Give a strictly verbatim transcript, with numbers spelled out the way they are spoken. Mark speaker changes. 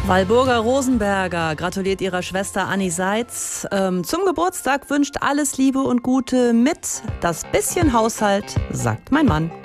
Speaker 1: Walburga Rosenberger gratuliert ihrer Schwester Anni Seitz. Ähm, zum Geburtstag wünscht alles Liebe und Gute mit das bisschen Haushalt, sagt mein Mann.